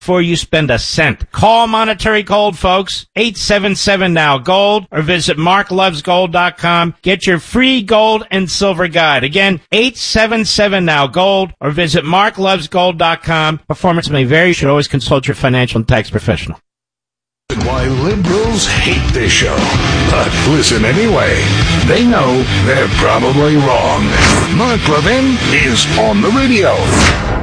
before you spend a cent. Call Monetary Gold, folks. 877-NOW-GOLD or visit marklovesgold.com. Get your free gold and silver guide. Again, 877-NOW-GOLD or visit marklovesgold.com. Performance may vary. You should always consult your financial and tax professional. Why liberals hate this show. But listen anyway. They know they're probably wrong. Mark Levin is on the radio.